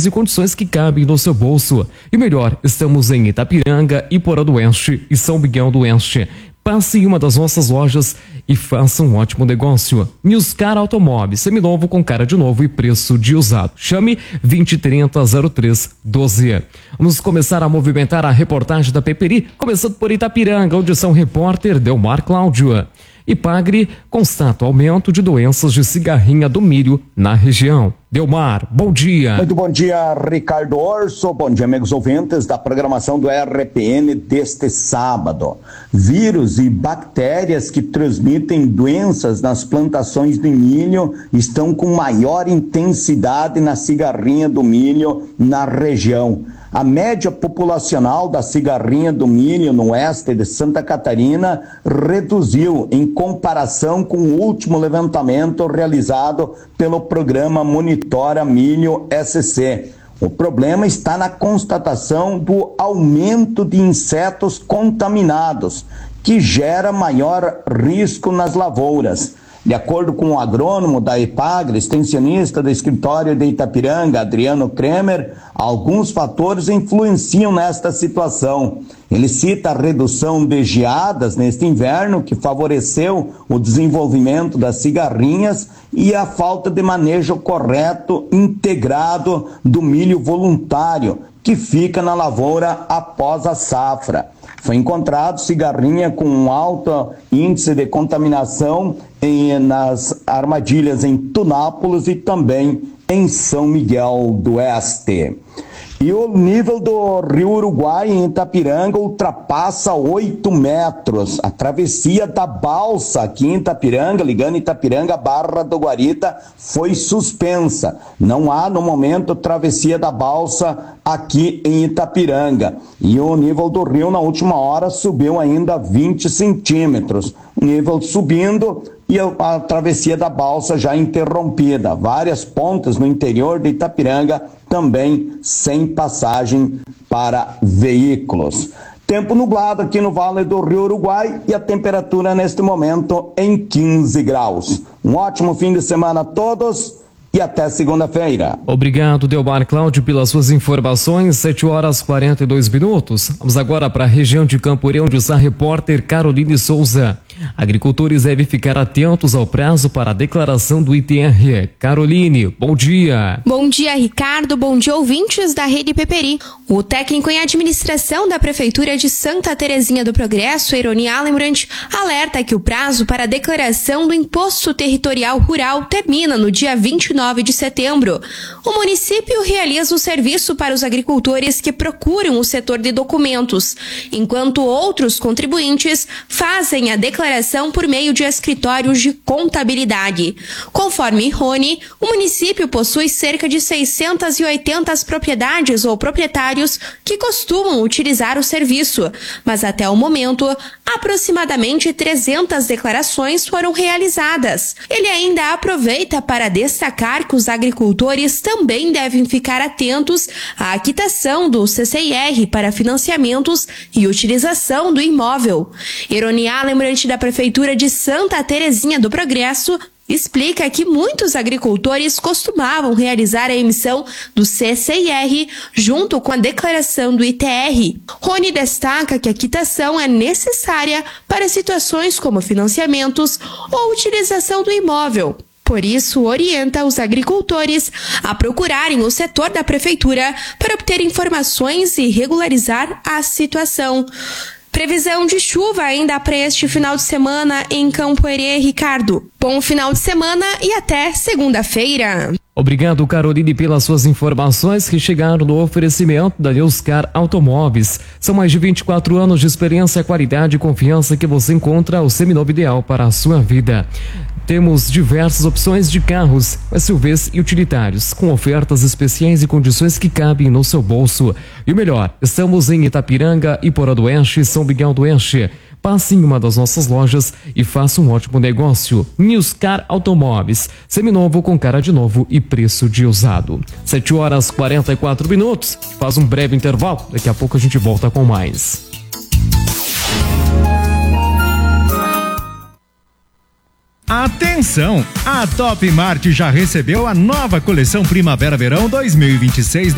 especiais e condições que cabem no seu bolso. E melhor, estamos em Itapiranga, Iporã do Oeste e São Miguel do Oeste. Passe em uma das nossas lojas e faça um ótimo negócio. Newscar Automóveis, seminovo com cara de novo e preço de usado. Chame 2030-0312. Vamos começar a movimentar a reportagem da Peperi, começando por Itapiranga, onde são repórter Delmar Cláudio. Ipagre constata aumento de doenças de cigarrinha do milho na região. Delmar, bom dia. Muito bom dia, Ricardo Orso. Bom dia, amigos ouvintes da programação do RPN deste sábado. Vírus e bactérias que transmitem doenças nas plantações de milho estão com maior intensidade na cigarrinha do milho na região. A média populacional da cigarrinha do milho no oeste de Santa Catarina reduziu em comparação com o último levantamento realizado pelo programa Monitora Milho SC. O problema está na constatação do aumento de insetos contaminados, que gera maior risco nas lavouras. De acordo com o agrônomo da Ipagre, extensionista do escritório de Itapiranga, Adriano Kremer, alguns fatores influenciam nesta situação. Ele cita a redução de geadas neste inverno, que favoreceu o desenvolvimento das cigarrinhas, e a falta de manejo correto, integrado do milho voluntário, que fica na lavoura após a safra. Foi encontrado cigarrinha com um alto índice de contaminação nas armadilhas em Tunápolis e também em São Miguel do Oeste. E o nível do Rio Uruguai em Itapiranga ultrapassa 8 metros. A travessia da balsa aqui em Itapiranga, ligando Itapiranga à Barra do Guarita, foi suspensa. Não há, no momento, travessia da balsa aqui em Itapiranga. E o nível do rio, na última hora, subiu ainda 20 centímetros. O nível subindo e a travessia da balsa já interrompida. Várias pontes no interior de Itapiranga também sem passagem para veículos. Tempo nublado aqui no Vale do Rio Uruguai e a temperatura neste momento em 15 graus. Um ótimo fim de semana a todos e até segunda-feira. Obrigado, Delmar Cláudio, pelas suas informações. 7h42. Vamos agora para a região de Camporê, onde está a repórter Caroline Souza. Agricultores devem ficar atentos ao prazo para a declaração do ITR. Caroline, bom dia. Bom dia, Ricardo. Bom dia, ouvintes da Rede Peperi. O técnico em administração da Prefeitura de Santa Terezinha do Progresso, Eroni Alembrandt, alerta que o prazo para a declaração do Imposto Territorial Rural termina no dia 29 de setembro. O município realiza o serviço para os agricultores que procuram o setor de documentos, enquanto outros contribuintes fazem a declaração por meio de escritórios de contabilidade. Conforme Rony, o município possui cerca de 680 propriedades ou proprietários que costumam utilizar o serviço, mas até o momento, aproximadamente 300 declarações foram realizadas. Ele ainda aproveita para destacar que os agricultores também devem ficar atentos à quitação do CCIR para financiamentos e utilização do imóvel. Eroni Alembrandt, da Prefeitura de Santa Terezinha do Progresso, explica que muitos agricultores costumavam realizar a emissão do CCIR junto com a declaração do ITR. Rony destaca que a quitação é necessária para situações como financiamentos ou utilização do imóvel. Por isso, orienta os agricultores a procurarem o setor da Prefeitura para obter informações e regularizar a situação. Previsão de chuva ainda para este final de semana em Camporê, Ricardo. Bom final de semana e até segunda-feira. Obrigado, Caroline, pelas suas informações que chegaram no oferecimento da Newscar Automóveis. São mais de 24 anos de experiência, qualidade e confiança que você encontra o seminovo ideal para a sua vida. Temos diversas opções de carros, SUVs e utilitários, com ofertas especiais e condições que cabem no seu bolso. E o melhor, estamos em Itapiranga, Iporã do Oeste e São Miguel do Oeste. Passe em uma das nossas lojas e faça um ótimo negócio. Newscar Automóveis, seminovo com cara de novo e preço de usado. 7h44. Faz um breve intervalo, daqui a pouco a gente volta com mais. Atenção! A Top Mart já recebeu a nova coleção Primavera-Verão 2026